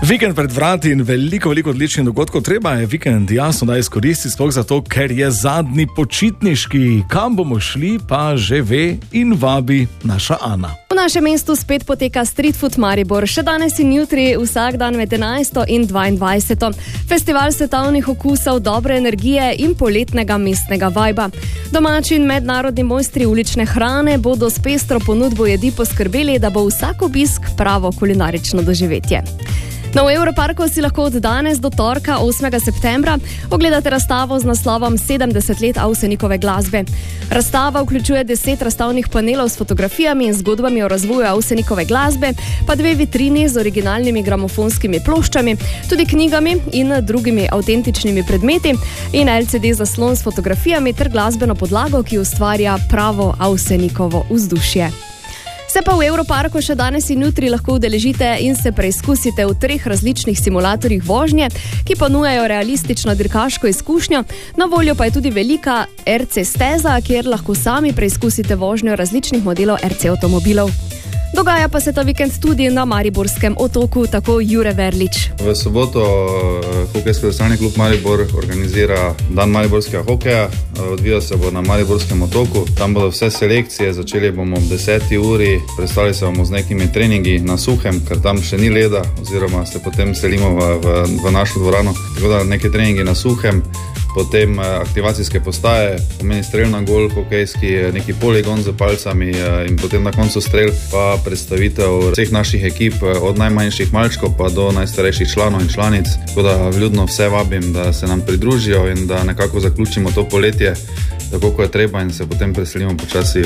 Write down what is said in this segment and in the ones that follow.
Vikend pred vrati in veliko odličnih dogodkov. Treba je vikend jasno da izkoristiti, sploh zato, ker je zadnji počitniški. Kam bomo šli, pa že ve in vabi naša Ana. V našem mestu spet poteka Street Food Maribor. Še danes in jutri, vsak dan med 11. in 22. Festival svetovnih okusov, dobre energije in poletnega mestnega vajba. Domači in mednarodni mojstri ulične hrane bodo s pestro ponudbo jedi poskrbeli, da bo vsak obisk pravo kulinarično doživetje. No, v Europarku si lahko od danes do torka 8. septembra ogledate razstavo z naslovom 70 let Avsenikove glasbe. Razstava vključuje 10 razstavnih panelov s fotografijami in zgodbami o razvoju Avsenikove glasbe, pa 2 vitrini z originalnimi gramofonskimi ploščami, tudi knjigami in drugimi avtentičnimi predmeti in LCD zaslon s fotografijami ter glasbeno podlago, ki ustvarja pravo Avsenikovo vzdušje. Se pa v Europarku še danes in jutri lahko udeležite in se preizkusite v 3 različnih simulatorjih vožnje, ki ponujajo realistično dirkaško izkušnjo. Na voljo pa je tudi velika RC steza, kjer lahko sami preizkusite vožnjo različnih modelov RC avtomobilov. Dogaja pa se ta vikend tudi na Mariborskem otoku, tako Jure Verlič. V soboto Hokejski drsalni klub Maribor organizira dan mariborskega hokeja. Odvija se bo na Mariborskem otoku. Tam bodo vse selekcije, začeli bomo ob 10. uri, predstavili se bomo z nekimi treningi na suhem, ker tam še ni leda, oziroma se potem selimo v našo dvorano. Tako da neki treningi na suhem, potem aktivacijske postaje, pomeni strel na gol, hokejski, neki poligon z palcami in potem na koncu strel, pa predstavitev vseh naših ekip, od najmanjših malčkov pa do najstarejših članov in članic. Tako da vljudno vse vabim, da se nam pridružijo in da nekako zaključimo to poletje tako, kot je treba, in se potem preselimo počasi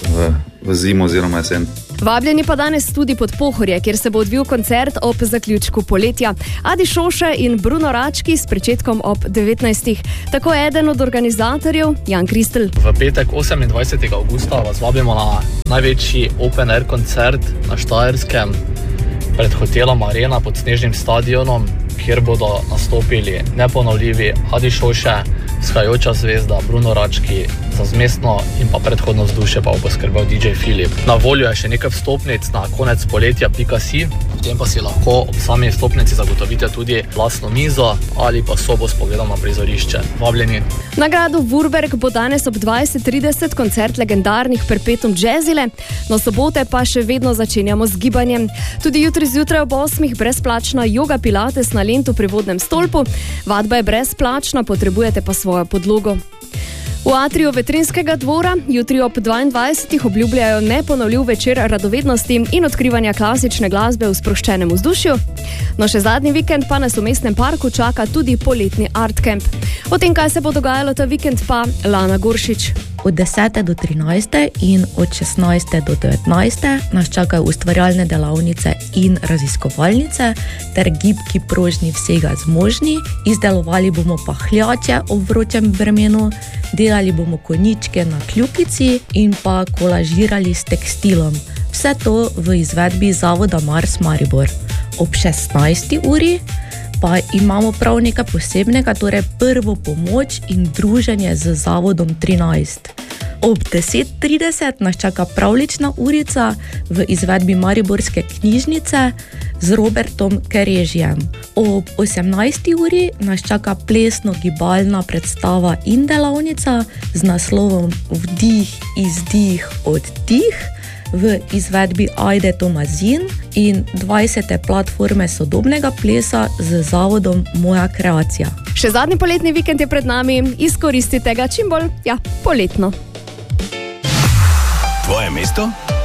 v zimo oziroma jesen. Vabljeni pa danes tudi pod Pohorje, kjer se bo odvil koncert ob zaključku poletja. Adi Šoše in Bruno Rački s pričetkom ob 19. Tako eden od organizatorjev, Jan Kristel. V petek 28. augusta vas vabimo na največji open air koncert na Štajerskem pred hotelom Arena pod Snežnim stadionom, kjer bodo nastopili neponovljivi Adi Šoše, vzhajajoča zvezda Bruno Rački, za zmestno in pa predhodno vzdušje pa bo poskrbel DJ Filip. Na voljo je še nekaj vstopnic na konecpoletja.si, potem pa si lahko ob sami vstopnici zagotovite tudi lastno mizo ali pa sobo s pogledom na prizorišče. Vabljeni. Na gradu Vurberg bo danes ob 20:30 koncert legendarnih Perpetuum Jazzile, no sobote pa še vedno začenjamo z gibanjem. Tudi jutri zjutraj ob 8. brezplačna joga pilates na Lentu pri Vodnem stolpu. Vadba je brezplačna, potrebujete pa svojo podlogo. V atriju Vetrinskega dvora jutri ob 22. obljubljajo neponovljiv večer radovednosti in odkrivanja klasične glasbe v sproščenem vzdušju. No, še zadnji vikend pa nas v mestnem parku čaka tudi poletni art camp. O tem, kaj se bo dogajalo ta vikend, pa Lana Goršič. Od 10. do 13. in od 16. do 19. nas čakajo ustvarjalne delavnice in raziskovalnice ter gibki prožni vsega zmožni. Izdelovali bomo pahljače ob vročem vremenu, delali bomo konjičke na kljukici in pa kolažirali s tekstilom. Vse to v izvedbi Zavoda Mars Maribor. Ob 16. uri pa imamo prav nekaj posebnega, torej prvo pomoč in druženje z Zavodom 13. Ob 10:30 nas čaka pravlična urica v izvedbi Mariborske knjižnice z Robertom Kerežijem. Ob 18. uri nas čaka plesno-gibalna predstava in delavnica z naslovom Vdih, izdih, oddih v izvedbi Ajde Tomazin in 20. platforme sodobnega plesa z Zavodom Moja kreacija. Še zadnji poletni vikend je pred nami, izkoristite ga čim bolj, poletno. Tvoje mesto?